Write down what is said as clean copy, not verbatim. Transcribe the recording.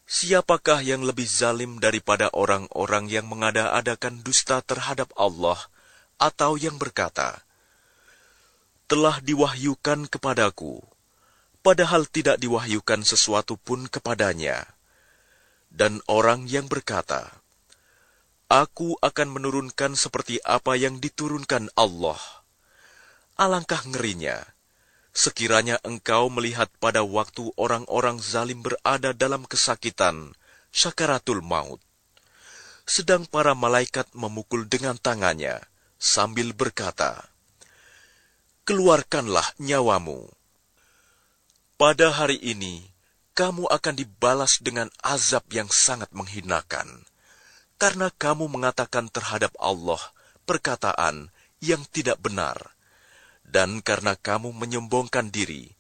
Siapakah yang lebih zalim daripada orang-orang yang mengada-adakan dusta terhadap Allah, atau yang berkata, "Telah diwahyukan kepadaku," padahal tidak diwahyukan sesuatu pun kepadanya. Dan orang yang berkata, "Aku akan menurunkan seperti apa yang diturunkan Allah." Alangkah ngerinya, sekiranya engkau melihat pada waktu orang-orang zalim berada dalam kesakitan, syakaratul maut, sedang para malaikat memukul dengan tangannya, sambil berkata, "Keluarkanlah nyawamu. Pada hari ini, kamu akan dibalas dengan azab yang sangat menghinakan, karena kamu mengatakan terhadap Allah perkataan yang tidak benar, dan karena kamu menyombongkan diri